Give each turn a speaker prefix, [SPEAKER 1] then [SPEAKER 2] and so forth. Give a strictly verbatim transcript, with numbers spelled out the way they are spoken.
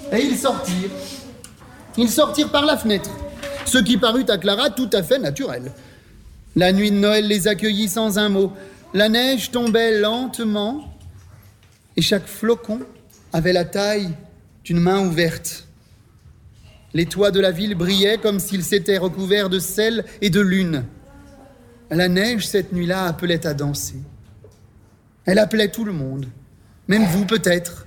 [SPEAKER 1] Et ils sortirent. Ils sortirent par la fenêtre, ce qui parut à Clara tout à fait naturel. La nuit de Noël les accueillit sans un mot. La neige tombait lentement et chaque flocon avait la taille d'une main ouverte. Les toits de la ville brillaient comme s'ils s'étaient recouverts de sel et de lune. La neige, cette nuit-là, appelait à danser. Elle appelait tout le monde, même vous peut-être.